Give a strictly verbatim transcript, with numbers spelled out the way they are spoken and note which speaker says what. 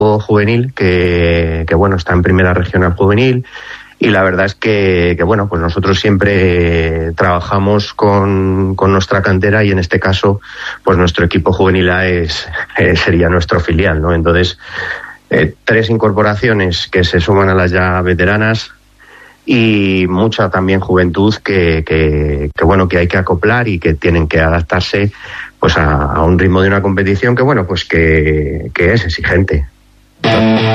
Speaker 1: juvenil que, que bueno, está en primera regional juvenil. Y la verdad es que, que bueno, pues nosotros siempre trabajamos con, con nuestra cantera y en este caso, pues nuestro equipo juvenil A es, eh, sería nuestro filial, ¿no? Entonces, eh, tres incorporaciones que se suman a las ya veteranas y mucha también juventud que, que, que bueno, que hay que acoplar y que tienen que adaptarse pues a, a un ritmo de una competición que bueno, pues que, que es exigente.